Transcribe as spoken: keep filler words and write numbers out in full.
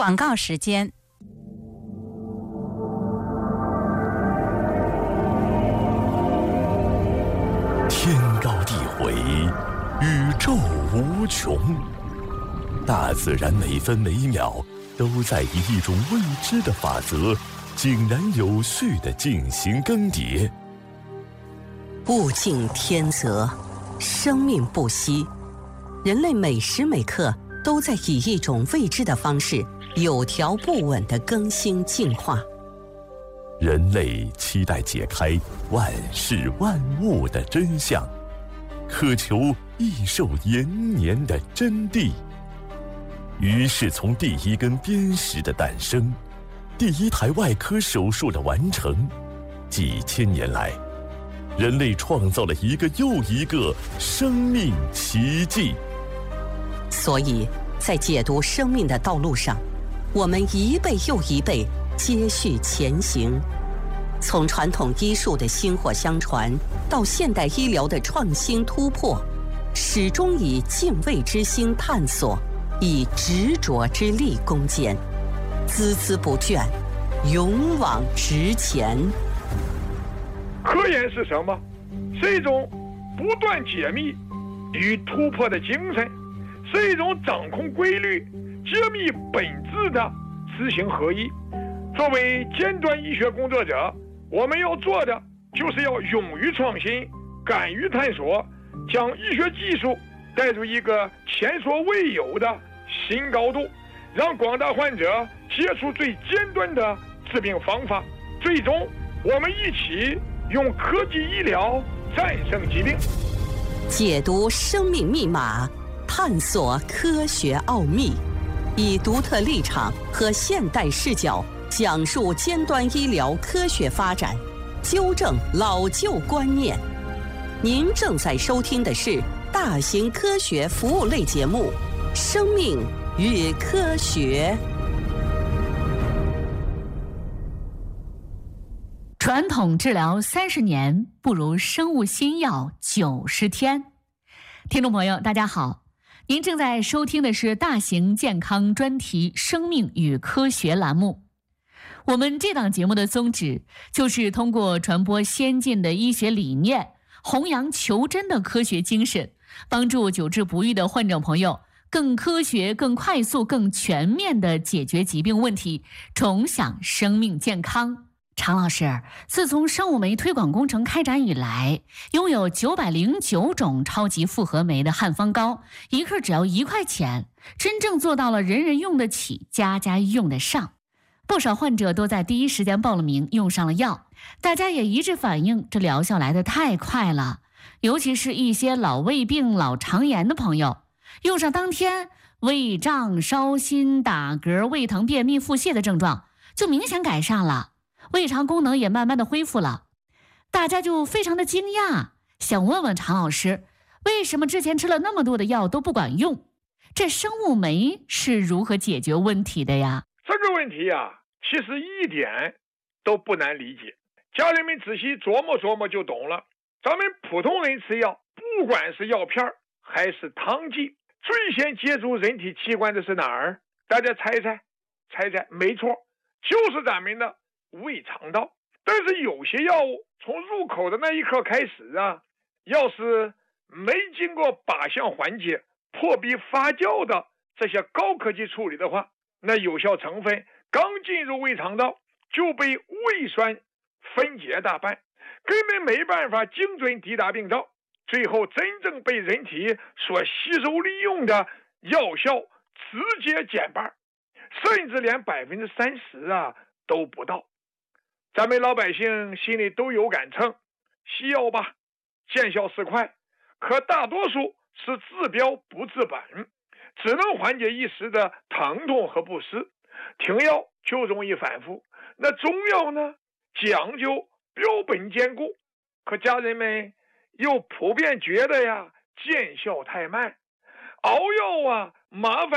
广告时间。 天高地回，宇宙无穷，大自然每分每秒都在以一种未知的法则井然有序地进行更迭。 物竞天择，生命不息，人类每时每刻都在以一种未知的方式有条不紊地更新进化。 人类期待解开万事万物的真相，渴求益寿延年的真谛。于是从第一根砭石的诞生，第一台外科手术的完成，几千年来，人类创造了一个又一个生命奇迹。 所以在解读生命的道路上，我们一辈又一辈接续前行，从传统医术的薪火相传到现代医疗的创新突破，始终以敬畏之心探索，以执着之力攻坚，孜孜不倦，勇往直前。 科研是什么？是一种不断解密与突破的精神，是一种掌控规律、揭秘本质的知行合一。作为尖端医学工作者，我们要做的就是要勇于创新，敢于探索，将医学技术带入一个前所未有的新高度，让广大患者接触最尖端的治病方法。最终，我们一起用科技医疗战胜疾病， 解读生命密码，探索科学奥秘，以独特立场和现代视角讲述尖端医疗科学发展，纠正老旧观念。您正在收听的是大型科学服务类节目《生命与科学》。 传统治疗三十年，不如生物新药九十天。听众朋友，大家好，您正在收听的是大型健康专题《生命与科学》栏目。我们这档节目的宗旨就是通过传播先进的医学理念，弘扬求真的科学精神，帮助久治不愈的患者朋友更科学、更快速、更全面地解决疾病问题，重享生命健康。常老师，自从生物酶推广工程开展以来，拥有九百零九种超级复合酶的汉方膏，一克只要一块钱，真正做到了人人用得起，家家用得上。不少患者都在第一时间报了名，用上了药，大家也一致反映，这疗效来得太快了。尤其是一些老胃病、老肠炎的朋友，用上当天，胃胀、烧心、打嗝、胃疼、便秘、腹泻的症状就明显改善了。胃肠功能也慢慢的恢复了，大家就非常的惊讶，想问问常老师，为什么之前吃了那么多的药都不管用？这生物酶是如何解决问题的呀？ 这个问题呀，其实一点都不难理解，家人们仔细琢磨琢磨就懂了。咱们普通人吃药，不管是药片还是汤剂，最先接触人体器官的是哪儿？大家猜猜，猜猜，没错，就是咱们的胃肠道。但是有些药物从入口的那一刻开始啊，要是没经过靶向缓解、破壁发酵的这些高科技处理的话，那有效成分刚进入胃肠道就被胃酸分解大半，根本没办法精准抵达病灶，最后真正被人体所吸收利用的药效直接减半，甚至连百分之三十啊都不到。咱们老百姓心里都有杆秤，西药吧，见效是快，可大多数是治标不治本，只能缓解一时的疼痛和不适，停药就容易反复。那中药呢，讲究标本兼顾，可家人们又普遍觉得呀见效太慢，熬药啊麻烦